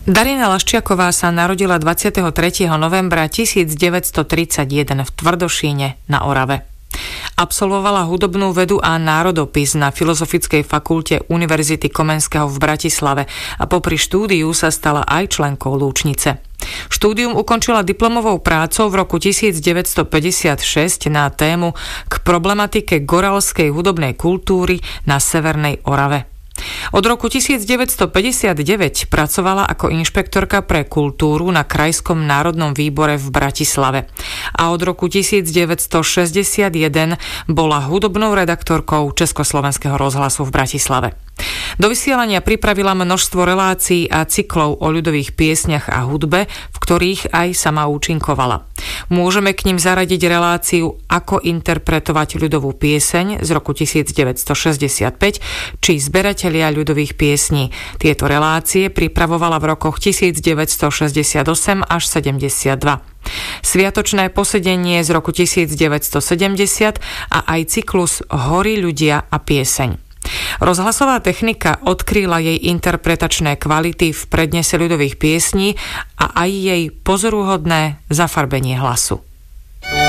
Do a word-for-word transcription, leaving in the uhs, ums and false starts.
Darina Laščiaková sa narodila dvadsiateho tretieho novembra tisícdeväťstotridsaťjeden v Tvrdošíne na Orave. Absolvovala hudobnú vedu a národopis na Filozofickej fakulte Univerzity Komenského v Bratislave a popri štúdiu sa stala aj členkou Lúčnice. Štúdium ukončila diplomovou prácou v roku tisícdeväťstopäťdesiatšesť na tému K problematike goralskej hudobnej kultúry na Severnej Orave. Od roku tisícdeväťstopäťdesiatdeväť pracovala ako inšpektorka pre kultúru na Krajskom národnom výbore v Bratislave a od roku tisícdeväťstošesťdesiatjeden bola hudobnou redaktorkou Československého rozhlasu v Bratislave. Do vysielania pripravila množstvo relácií a cyklov o ľudových piesňach a hudbe, v ktorých aj sama účinkovala. Môžeme k nim zaradiť reláciu Ako interpretovať ľudovú pieseň z roku devätnásťstošesťdesiatpäť či Zberatelia ľudových piesní. Tieto relácie pripravovala v rokoch devätnásťstošesťdesiatosem až sedemdesiatdva. Sviatočné posedenie z roku devätnásťstosedemdesiat a aj cyklus Hory, ľudia a pieseň. Rozhlasová technika odkryla jej interpretačné kvality v prednese ľudových piesní a aj jej pozoruhodné zafarbenie hlasu.